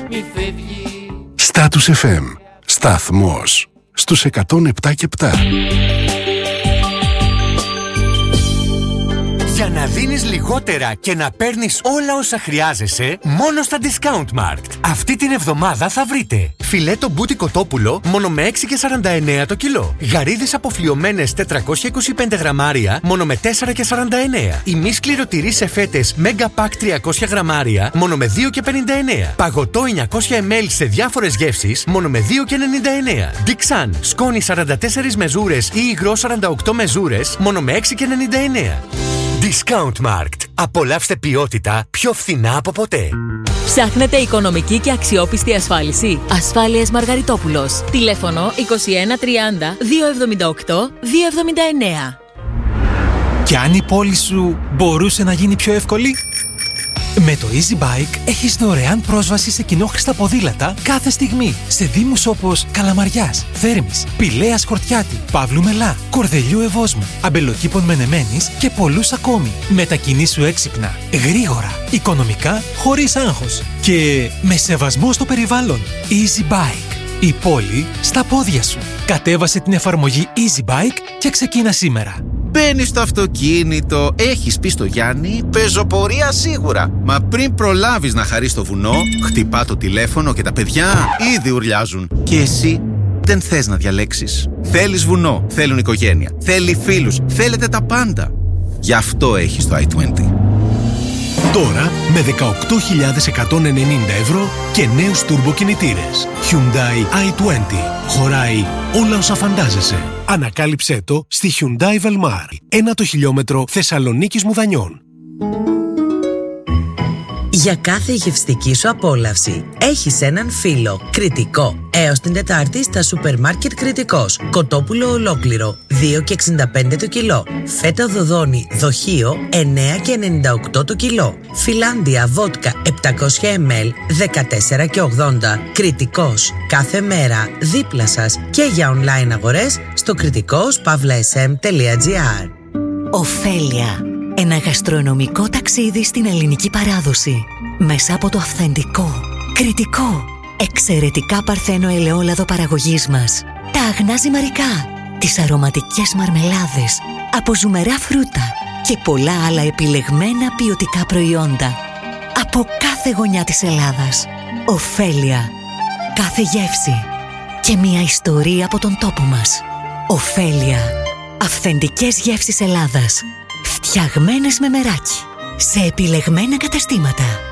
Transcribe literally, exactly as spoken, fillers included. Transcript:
μη φεύγει. Status εφ εμ. Σταθμός στους εκατόν επτά και επτά. Για να δίνεις λιγότερα και να παίρνεις όλα όσα χρειάζεσαι, μόνο στα Discountmarkt. Αυτή την εβδομάδα θα βρείτε φιλέτο μπούτι κοτόπουλο μόνο με έξι και σαράντα εννέα το κιλό. Γαρίδες αποφλιωμένες τετρακόσια είκοσι πέντε γραμμάρια μόνο με τέσσερα και σαράντα εννέα. Ημίσκληρο τυρί σε φέτες Mega Pack τριακόσια γραμμάρια μόνο με δύο και πενήντα εννέα. Παγωτό εννιακόσια μιλιλίτρια σε διάφορες γεύσεις μόνο με δύο και ενενήντα εννέα. Dixan σκόνη σαράντα τέσσερις μεζούρες ή υγρό σαράντα οκτώ μεζούρες μόνο με έξι και ενενήντα εννέα. Discountmarkt. Απολαύστε ποιότητα πιο φθηνά από ποτέ. Ψάχνετε οικονομική και αξιόπιστη ασφάλιση? Ασφάλειες Μαργαριτόπουλος. Τηλέφωνο είκοσι ένα τριάντα διακόσια εβδομήντα οκτώ διακόσια εβδομήντα εννέα. Και αν η πόλη σου μπορούσε να γίνει πιο εύκολη? Με το Easy Bike έχεις δωρεάν πρόσβαση σε κοινόχρηστα ποδήλατα κάθε στιγμή σε δήμους όπως Καλαμαριάς, Θέρμης, Πηλαίας Χορτιάτη, Παύλου Μελά, Κορδελιού Ευόσμου, Αμπελοκήπων Μενεμένης και πολλούς ακόμη. Μετακινήσου έξυπνα, γρήγορα, οικονομικά, χωρίς άγχος και με σεβασμό στο περιβάλλον. Easy Bike. Η πόλη στα πόδια σου. Κατέβασε την εφαρμογή Easy Bike και ξεκίνα σήμερα. Μπαίνεις στο αυτοκίνητο, έχεις πει στο Γιάννη, πεζοπορία σίγουρα. Μα πριν προλάβεις να χαρείς το βουνό, χτυπά το τηλέφωνο και τα παιδιά ήδη ουρλιάζουν. Και εσύ δεν θες να διαλέξεις. Θέλεις βουνό, θέλουν οικογένεια, θέλει φίλους, θέλετε τα πάντα. Γι' αυτό έχεις το άι είκοσι. Τώρα με δεκαοκτώ χιλιάδες εκατόν ενενήντα ευρώ και νέους τουρμποκινητήρες. Hyundai άι είκοσι. Χωράει όλα όσα φαντάζεσαι. Ανακάλυψέ το στη Hyundai Velmar. Ένα το χιλιόμετρο Θεσσαλονίκης Μουδανιών. Για κάθε γευστική σου απόλαυση έχεις έναν φίλο. Κριτικό. Έως την Τετάρτη στα σούπερ μάρκετ Κριτικός. Κοτόπουλο ολόκληρο δύο και εξήντα πέντε το κιλό. Φέτα δοδόνη δοχείο εννέα και ενενήντα οκτώ το κιλό. Φιλάντια βότκα επτακόσια μιλιλίτρια δεκατέσσερα και ογδόντα. Κριτικός. Κάθε μέρα δίπλα σας και για online αγορές στο κριτικός παύλα ες εμ τελεία τζι άρ. Οφέλια. Ένα γαστρονομικό ταξίδι στην ελληνική παράδοση. Μέσα από το αυθεντικό, κριτικό, εξαιρετικά παρθένο ελαιόλαδο παραγωγής μας. Τα αγνά ζυμαρικά, τις αρωματικές μαρμελάδες, από ζουμερά φρούτα και πολλά άλλα επιλεγμένα ποιοτικά προϊόντα. Από κάθε γωνιά της Ελλάδας. Οφέλια. Κάθε γεύση. Και μια ιστορία από τον τόπο μας. Οφέλια. Αυθεντικές γεύσεις Ελλάδας. Φτιαγμένες με μεράκι. Σε επιλεγμένα καταστήματα.